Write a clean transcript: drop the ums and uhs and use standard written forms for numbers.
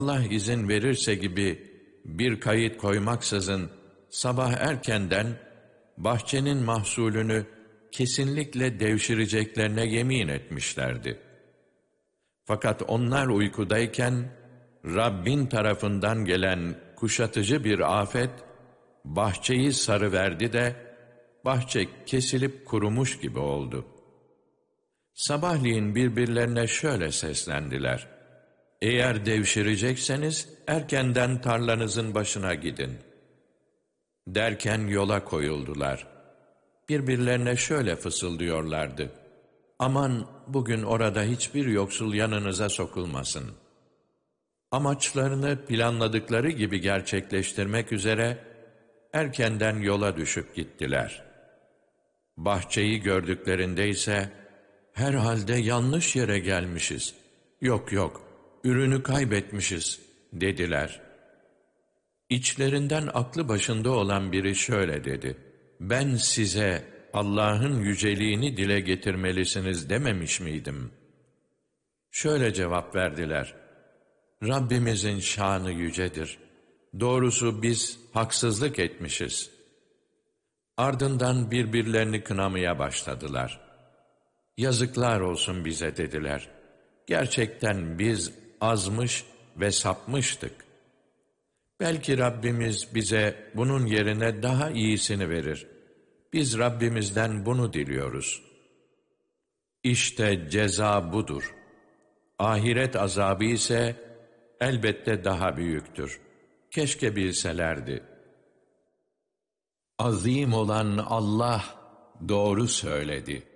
Allah izin verirse gibi bir kayıt koymaksızın sabah erkenden bahçenin mahsulünü kesinlikle devşireceklerine yemin etmişlerdi. Fakat onlar uykudayken Rabbin tarafından gelen kuşatıcı bir afet bahçeyi sarıverdi de bahçe kesilip kurumuş gibi oldu. Sabahleyin birbirlerine şöyle seslendiler: eğer devşirecekseniz erkenden tarlanızın başına gidin. Derken yola koyuldular. Birbirlerine şöyle fısıldıyorlardı: aman bugün orada hiçbir yoksul yanınıza sokulmasın. Amaçlarını planladıkları gibi gerçekleştirmek üzere erkenden yola düşüp gittiler. Bahçeyi gördüklerinde ise herhalde yanlış yere gelmişiz. Yok yok, ürünü kaybetmişiz dediler. İçlerinden aklı başında olan biri şöyle dedi: ben size Allah'ın yüceliğini dile getirmelisiniz dememiş miydim? Şöyle cevap verdiler: Rabbimizin şanı yücedir. Doğrusu biz haksızlık etmişiz. Ardından birbirlerini kınamaya başladılar. Yazıklar olsun bize dediler. Gerçekten biz azmış ve sapmıştık. Belki Rabbimiz bize bunun yerine daha iyisini verir. Biz Rabbimizden bunu diliyoruz. İşte ceza budur. Ahiret azabı ise elbette daha büyüktür. Keşke bilselerdi. Azim olan Allah doğru söyledi.